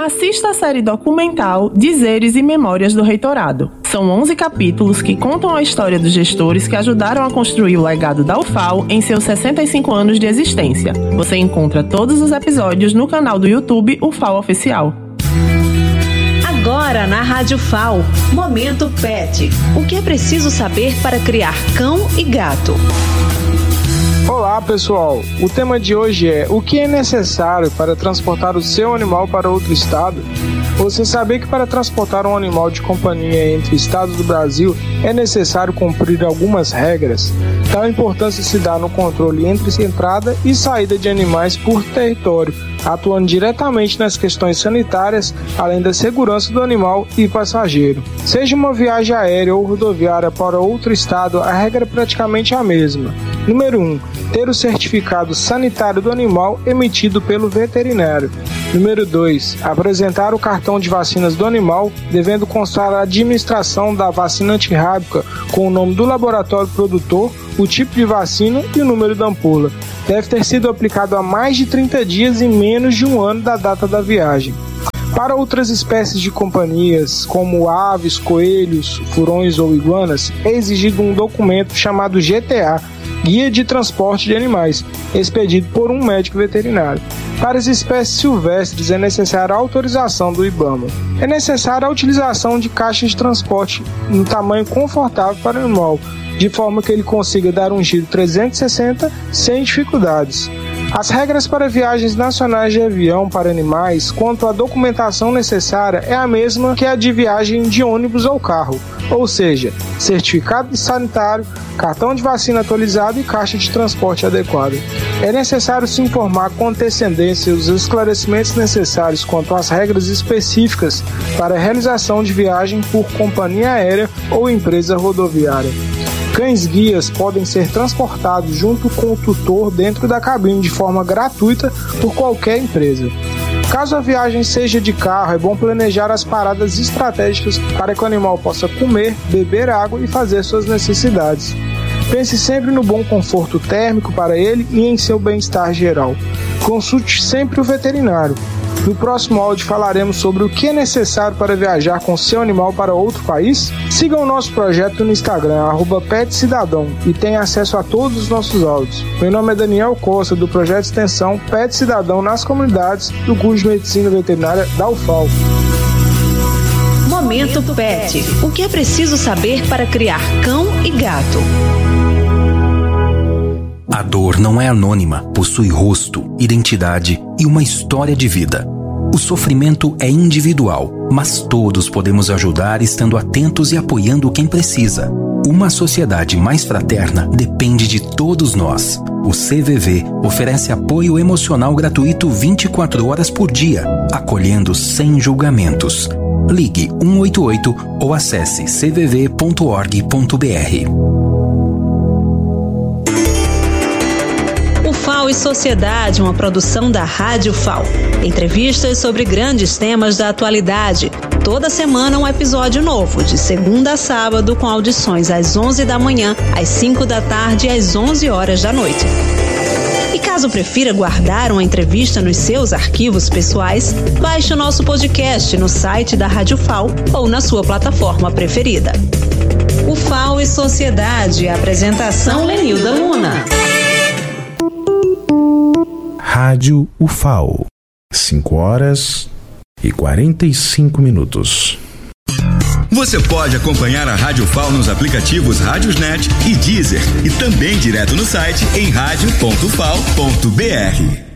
Assista a série documental Dizeres e Memórias do Reitorado. São 11 capítulos que contam a história dos gestores que ajudaram a construir o legado da UFAL em seus 65 anos de existência. Você encontra todos os episódios no canal do YouTube UFAL Oficial. Agora na Rádio FAL, Momento Pet. O que é preciso saber para criar cão e gato? Olá pessoal, o tema de hoje é: o que é necessário para transportar o seu animal para outro estado? Você sabia que para transportar um animal de companhia entre estados do Brasil é necessário cumprir algumas regras? Tal importância se dá no controle entre entrada e saída de animais por território, atuando diretamente nas questões sanitárias, além da segurança do animal e passageiro. Seja uma viagem aérea ou rodoviária para outro estado, a regra é praticamente a mesma. Número 1. Ter o certificado sanitário do animal emitido pelo veterinário. Número 2. Apresentar o cartão de vacinas do animal, devendo constar a administração da vacina antirrábica com o nome do laboratório produtor, o tipo de vacina e o número da ampola. Deve ter sido aplicado há mais de 30 dias e menos de um ano da data da viagem. Para outras espécies de companhias, como aves, coelhos, furões ou iguanas, é exigido um documento chamado GTA, Guia de Transporte de Animais, expedido por um médico veterinário. Para as espécies silvestres é necessária a autorização do IBAMA. É necessária a utilização de caixas de transporte em tamanho confortável para o animal, de forma que ele consiga dar um giro 360 sem dificuldades. As regras para viagens nacionais de avião para animais quanto à documentação necessária é a mesma que a de viagem de ônibus ou carro, ou seja, certificado sanitário, cartão de vacina atualizado e caixa de transporte adequada. É necessário se informar com antecedência os esclarecimentos necessários quanto às regras específicas para a realização de viagem por companhia aérea ou empresa rodoviária. Cães-guias podem ser transportados junto com o tutor dentro da cabine de forma gratuita por qualquer empresa. Caso a viagem seja de carro, é bom planejar as paradas estratégicas para que o animal possa comer, beber água e fazer suas necessidades. Pense sempre no bom conforto térmico para ele e em seu bem-estar geral. Consulte sempre o veterinário. No próximo áudio falaremos sobre o que é necessário para viajar com seu animal para outro país. Siga o nosso projeto no Instagram, @PetCidadão, e tenha acesso a todos os nossos áudios. Meu nome é Daniel Costa, do projeto de extensão Pet Cidadão nas comunidades do curso de Medicina Veterinária da UFAL. Momento Pet. O que é preciso saber para criar cão e gato? A dor não é anônima, possui rosto, identidade e uma história de vida. O sofrimento é individual, mas todos podemos ajudar estando atentos e apoiando quem precisa. Uma sociedade mais fraterna depende de todos nós. O CVV oferece apoio emocional gratuito 24 horas por dia, acolhendo sem julgamentos. Ligue 188 ou acesse cvv.org.br. FAL e Sociedade, uma produção da Rádio FAL. Entrevistas sobre grandes temas da atualidade. Toda semana um episódio novo, de segunda a sábado, com audições às 11 da manhã, às 5 da tarde e às 11 horas da noite. E caso prefira guardar uma entrevista nos seus arquivos pessoais, baixe o nosso podcast no site da Rádio FAL ou na sua plataforma preferida. O FAL e Sociedade, apresentação Lenilda Luna. Rádio UFAL, 5h45. Você pode acompanhar a Rádio FAL nos aplicativos Rádiosnet e Deezer, e também direto no site em radio.fal.br.